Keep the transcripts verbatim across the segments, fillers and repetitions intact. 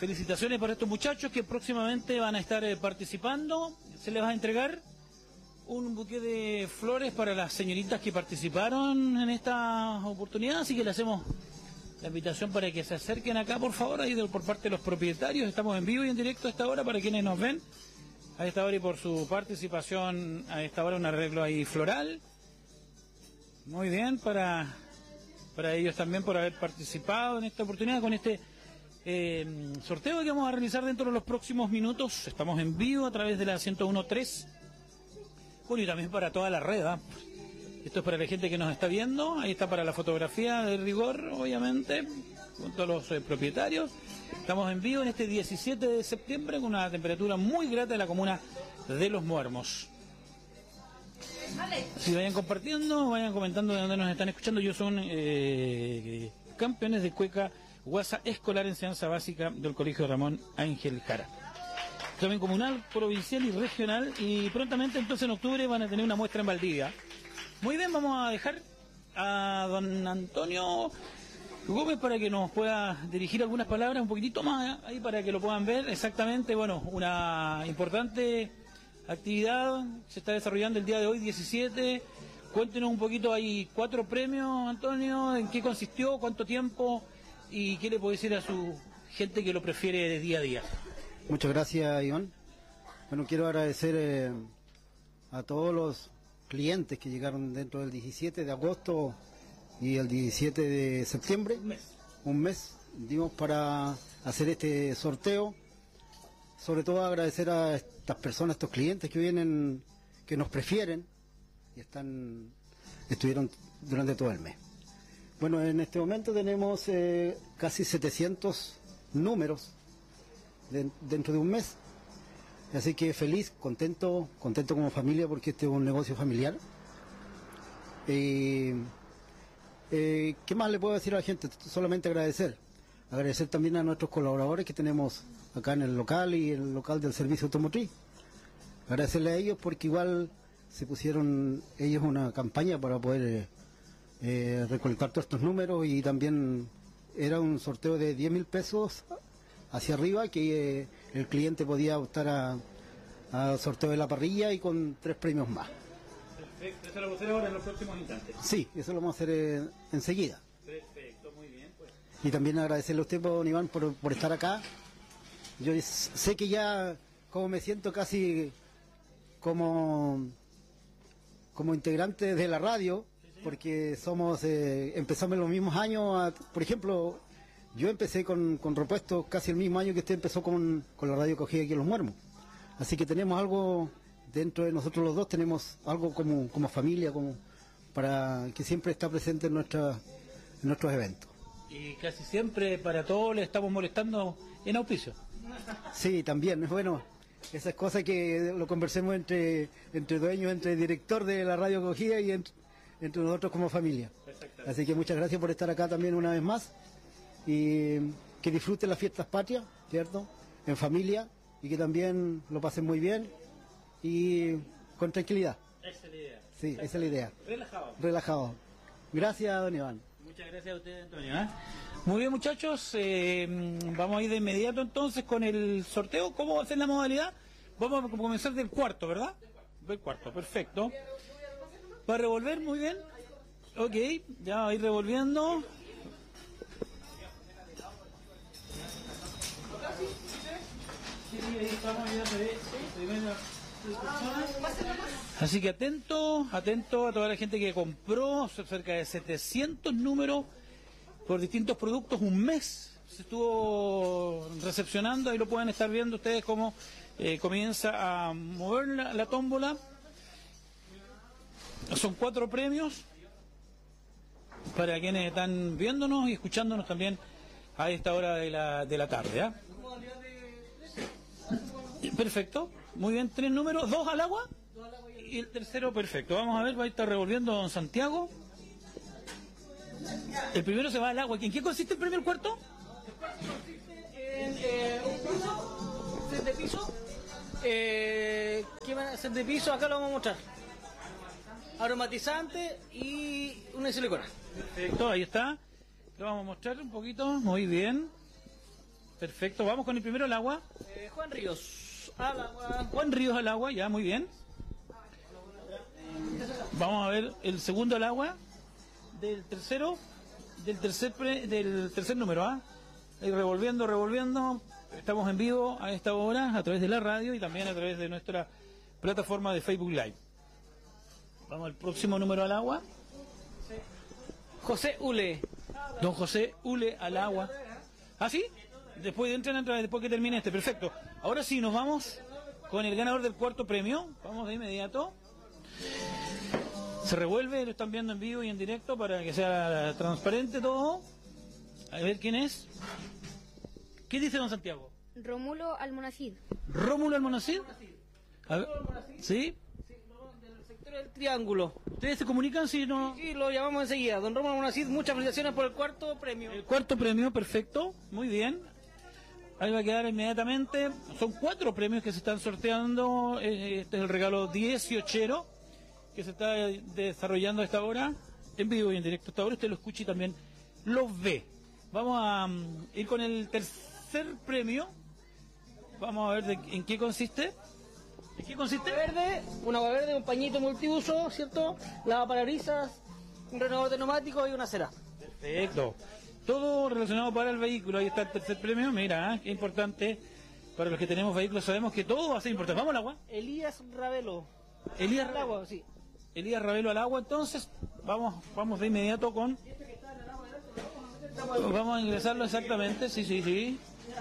felicitaciones para estos muchachos que próximamente van a estar eh, participando. Se les va a entregar un buque de flores para las señoritas que participaron en esta oportunidad, así que le hacemos la invitación para que se acerquen acá, por favor, ahí de, por parte de los propietarios. Estamos en vivo y en directo a esta hora para quienes nos ven a esta hora y por su participación a esta hora, un arreglo ahí floral. Muy bien, para, para ellos también por haber participado en esta oportunidad con este eh, sorteo que vamos a realizar dentro de los próximos minutos. Estamos en vivo a través de la ciento uno punto tres. Bueno, y también para toda la red, ¿eh? Esto es para la gente que nos está viendo. Ahí está para la fotografía de rigor, obviamente, con todos los eh, propietarios. Estamos en vivo en este diecisiete de septiembre con una temperatura muy grata en la comuna de Los Muermos. Si vayan compartiendo, vayan comentando de dónde nos están escuchando. Ellos son eh, campeones de cueca guasa escolar, enseñanza básica del Colegio Ramón Ángel Jara. También comunal, provincial y regional, y prontamente entonces en octubre van a tener una muestra en Valdivia. Muy bien, vamos a dejar a don Antonio Gómez para que nos pueda dirigir algunas palabras un poquitito más, ¿eh? Ahí para que lo puedan ver exactamente. Bueno, una importante actividad se está desarrollando el día de hoy, diecisiete. Cuéntenos un poquito, hay cuatro premios, Antonio, ¿en qué consistió, cuánto tiempo y qué le puede decir a su gente que lo prefiere de día a día? Muchas gracias, Iván. Bueno, quiero agradecer eh, a todos los clientes que llegaron dentro del diecisiete de agosto y el diecisiete de septiembre. Un mes. Un mes dimos para hacer este sorteo. Sobre todo agradecer a estas personas, a estos clientes que vienen, que nos prefieren y están, estuvieron durante todo el mes. Bueno, en este momento tenemos eh, casi setecientos números de, dentro de un mes. Así que feliz, contento, contento como familia porque este es un negocio familiar. Eh, eh, ¿Qué más le puedo decir a la gente? Solamente agradecer. Agradecer también a nuestros colaboradores que tenemos acá en el local y en el local del servicio automotriz. Agradecerle a ellos porque igual se pusieron ellos una campaña para poder eh, eh, recolectar todos estos números, y también era un sorteo de diez mil pesos hacia arriba que eh, el cliente podía optar a, a sorteo de la parrilla y con tres premios más. Perfecto, eso lo vamos a hacer ahora en los próximos instantes. Sí, eso lo vamos a hacer eh, enseguida. Perfecto, muy bien, pues. Y también agradecerle a usted, don Iván, por, por estar acá. Yo sé que ya como me siento casi como, como integrante de la radio, sí, sí. Porque somos eh, empezamos en los mismos años. A, por ejemplo, yo empecé con, con repuestos casi el mismo año que usted empezó con, con la radio cogida aquí en Los Muermos. Así que tenemos algo dentro de nosotros los dos, tenemos algo como, como familia, como para que siempre está presente en, nuestra, en nuestros eventos. Y casi siempre para todos le estamos molestando en auspicio. Sí, también, es bueno, esas cosas que lo conversemos entre, entre dueños, entre director de la radio cogida y entre, entre nosotros como familia. Así que muchas gracias por estar acá también una vez más. Y que disfruten las fiestas patrias, ¿cierto? En familia, y que también lo pasen muy bien y con tranquilidad. Esa es la idea. Sí, esa es la idea. Relajado. Relajado. Gracias, don Iván. Muchas gracias a usted, Antonio. ¿eh? Muy bien, muchachos, eh, vamos a ir de inmediato entonces con el sorteo. ¿Cómo va a ser la modalidad? Vamos a comenzar del cuarto, ¿verdad? Del cuarto, perfecto. ¿Va a revolver? Muy bien. Ok, ya va a ir revolviendo. Así que atento, atento a toda la gente que compró cerca de setecientos números por distintos productos. Un mes se estuvo recepcionando, ahí lo pueden estar viendo ustedes cómo eh, comienza a mover la, la tómbola. Son cuatro premios para quienes están viéndonos y escuchándonos también a esta hora de la, de la tarde. ¿eh? Perfecto, muy bien, tres números, dos al agua y el tercero perfecto. Vamos a ver, va a estar revolviendo don Santiago. El primero se va al agua. ¿En qué consiste el primer cuarto? El cuarto consiste en eh, un piso, set de piso. Eh, ¿Qué van a hacer de piso? Acá lo vamos a mostrar. Aromatizante y una silicona. Perfecto, ahí está. Lo vamos a mostrar un poquito, muy bien. Perfecto, vamos con el primero al agua. Eh, Juan Ríos, al agua. Juan Ríos al agua, ya, muy bien. Vamos a ver el segundo al agua. Del tercero, del tercer pre- del tercer número, ¿ah? Y revolviendo, revolviendo. Estamos en vivo a esta hora a través de la radio y también a través de nuestra plataforma de Facebook Live. Vamos al próximo número al agua. José Ule. Don José Ule al agua. ¿Ah, sí? Después de entrar, entrar, después que termine este. Perfecto. Ahora sí, nos vamos con el ganador del cuarto premio. Vamos de inmediato. Se revuelve, lo están viendo en vivo y en directo para que sea transparente todo. A ver quién es. ¿Qué dice don Santiago? Rómulo Almonacid. Rómulo Almonacid. A ver, ¿sí? Del sector del Triángulo. ¿Ustedes se comunican si no? Sí, lo llamamos enseguida. Don Rómulo Almonacid, muchas felicitaciones por el cuarto premio. El cuarto premio, perfecto, muy bien. Ahí va a quedar inmediatamente. Son cuatro premios que se están sorteando. Eh, Este es el regalo dieciochero que se está desarrollando a esta hora, en vivo y en directo. Hasta ahora usted lo escucha y también lo ve. Vamos a um, ir con el tercer premio. Vamos a ver de, en qué consiste. ¿En qué consiste? Verde, un agua verde, un pañito multiuso, ¿cierto? Lavaparabrisas, un renovador de neumáticos y una cera. Perfecto. Todo relacionado para el vehículo. Ahí está el tercer premio. Mira, ¿eh? Qué importante. Para los que tenemos vehículos sabemos que todo va a ser importante. Vamos al agua. Elías Ravelo. Elías Al agua, sí. Elías Ravelo al agua. Entonces, vamos vamos de inmediato con... Vamos a ingresarlo exactamente. Sí, sí, sí.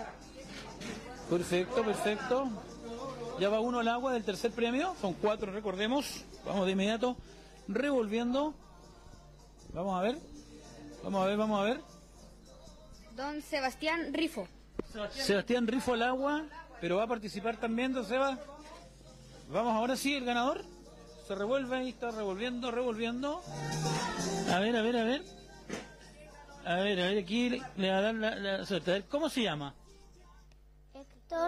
Perfecto, perfecto. Ya va uno al agua del tercer premio. Son cuatro, recordemos. Vamos de inmediato revolviendo. Vamos a ver. Vamos a ver, vamos a ver. Don Sebastián Rifo. Sebastián Rifo al agua, pero va a participar también, don Seba. Vamos ahora sí, el ganador. Se revuelve ahí, está revolviendo, revolviendo. A ver, a ver, a ver. A ver, a ver, aquí le, le va a dar la, la suerte. A ver, ¿cómo se llama? Héctor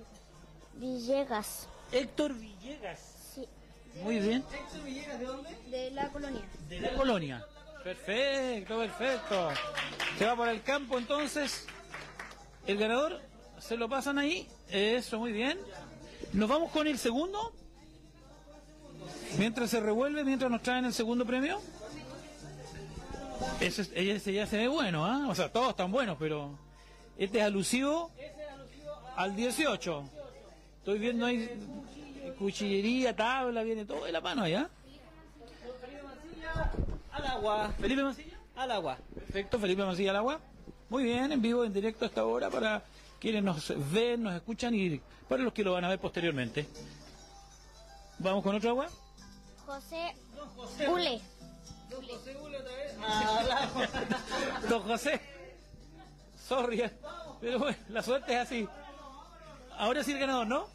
Villegas. Héctor Villegas. Sí. Muy bien. ¿Héctor Villegas de dónde? De la colonia. De la colonia. Perfecto, perfecto. Se va para el campo entonces. El ganador se lo pasan ahí. Eso, muy bien. Nos vamos con el segundo. Mientras se revuelve, mientras nos traen el segundo premio. Ese, ese ya se ve bueno, ¿ah? O sea, todos están buenos, pero este es alusivo al dieciocho. Estoy viendo ahí cuchillería, tabla, viene todo de la mano allá. Al agua. Felipe Mancilla. Al agua. Perfecto, Felipe Mancilla al agua. Muy bien, en vivo, en directo a esta hora para quienes nos ven, nos escuchan y para los que lo van a ver posteriormente. Vamos con otro agua. José Ule. Don José Ule otra vez. Al agua. Don José. Sorry, eh, pero bueno, la suerte es así. Ahora sí el ganador, ¿no?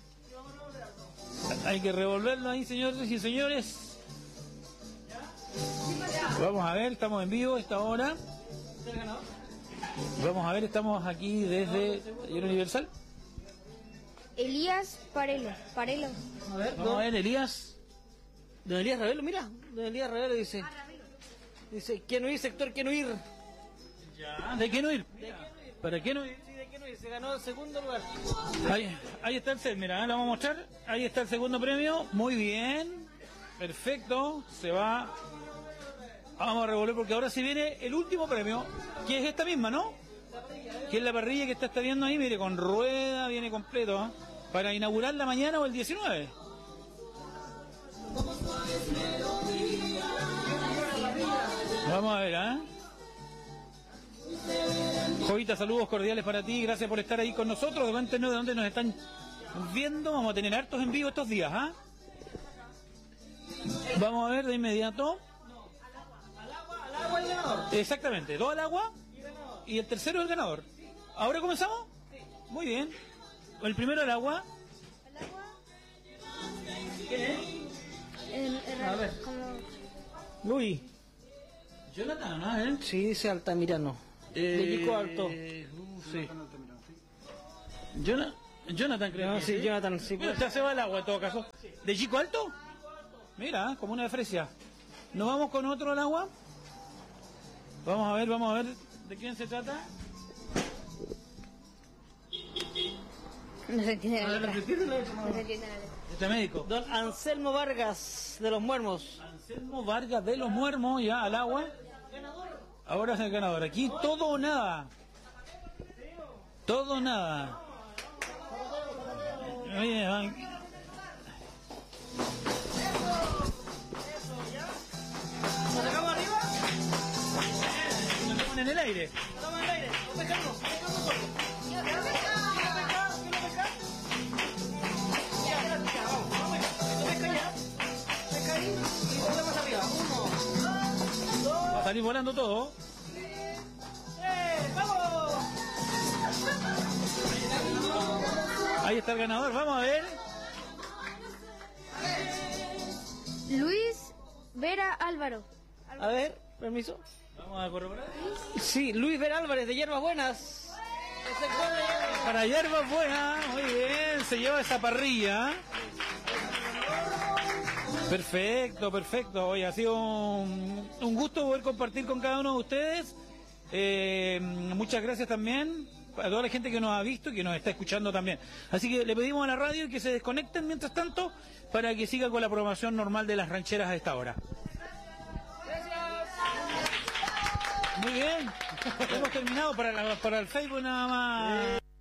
Hay que revolverlo ahí, señores y señores. Vamos a ver, estamos en vivo a esta hora. Vamos a ver, estamos aquí desde Taller Universal. Elías Parelo. Parelo. A ver, Vamos a ver, Elías. Don Elías Ravelo, mira. Don Elías Ravelo dice. Dice, ¿quién huir, sector? ¿Quién huir? Ya. ¿De qué no ir? ¿Para qué no ir? Sí, ¿de quién huir? Se ganó el segundo lugar. Ahí, ahí está el set, mira, ¿eh? Lo vamos a mostrar. Ahí está el segundo premio. Muy bien. Perfecto. Se va. Vamos a revolver porque ahora sí viene el último premio, que es esta misma, ¿no? Que es la parrilla que está, está viendo ahí, mire, con rueda, viene completo, ¿eh? Para inaugurar la mañana o el diecinueve. Vamos a ver, ¿eh? Jovita, saludos cordiales para ti, gracias por estar ahí con nosotros. Cuéntenos de dónde nos están viendo, vamos a tener hartos en vivo estos días, ¿ah? ¿eh? Vamos a ver de inmediato. Al agua y ganador. Exactamente, dos al agua y el tercero el ganador. ¿Ahora comenzamos? Muy bien. El primero al agua. ¿El agua? ¿Quién es? El, el, A ver. como- Luis. Jonathan, ¿no? ¿Eh? Sí, dice Altamirano. De Chico Alto. uh, sí. Jona- Jonathan, creo No, que sí, es, Jonathan, sí. Bueno, ya se va al agua en todo caso. ¿De Chico Alto? Mira, como una de Fresia. ¿Nos vamos con otro al agua? Vamos a ver, vamos a ver de quién se trata. No se entiende la No, letra. no se entiende la letra, No no. se entiende la letra. Este médico. Don Anselmo Vargas, de los Muermos. Anselmo Vargas de los Muermos, ya al agua. Ahora es el ganador. Aquí todo o nada. Todo o nada. Oye, van. ¿Nos sacamos arriba? Lo ponen en el aire. Estamos en el aire. ¿Lo pescamos? ¿Pescamos solo? ¿Quién lo pesca? ¿Quién lo pesca? Ya, ya la pesca, vamos. Vamos a pescar. Lo pesca ya. Pesca ahí y volvemos arriba. Uno, dos, Va a salir volando todo. tres, ¡vamos! Ahí está el ganador. Vamos a ver. Luis Vera Álvaro. A ver, permiso. Vamos a corroborar. Sí, Luis Ver Álvarez de Hierbas Buenas. Es el pueblo de Hierbas. Para Hierbas Buenas. Muy bien. Se lleva esa parrilla. Perfecto, perfecto. Hoy ha sido un, un gusto poder compartir con cada uno de ustedes. Eh, muchas gracias también a toda la gente que nos ha visto y que nos está escuchando también. Así que le pedimos a la radio que se desconecten mientras tanto para que siga con la programación normal de las rancheras a esta hora. Muy bien. Hemos terminado para, la- para el Facebook nada más.